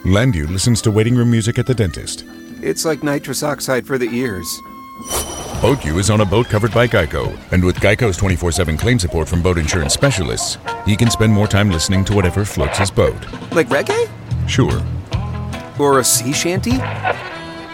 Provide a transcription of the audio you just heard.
Landu listens to waiting room music at the dentist. It's like nitrous oxide for the ears. BoatU is on a boat covered by Geico, and with Geico's 24/7 claim support from boat insurance specialists, he can spend more time listening to whatever floats his boat. Like reggae? Sure. Or a sea shanty?